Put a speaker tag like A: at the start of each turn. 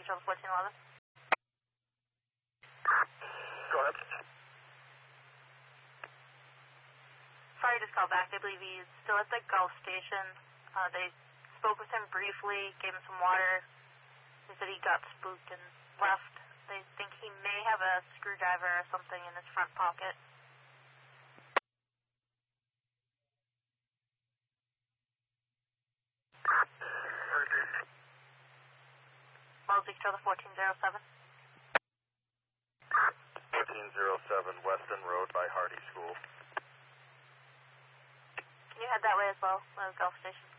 A: Charles 1411.
B: Go ahead.
A: Sorry, just called back. I believe he's still at the Gulf station. They spoke with him briefly, gave him some water. They said he got spooked and left. They think he may have a screwdriver or something in his front pocket. Mosby, Charlie 1407.
B: 1407 Weston Road by Hardy School.
A: Can you head that way as well, Gulf Station?